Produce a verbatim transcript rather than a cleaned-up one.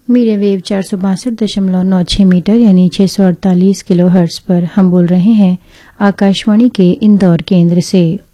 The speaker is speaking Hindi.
मीडियम वेव चार सौ बासठ दशमलव नौ छह मीटर यानी छह सौ अड़तालीस किलो हर्ट्ज पर हम बोल रहे हैं आकाशवाणी के इंदौर केंद्र से।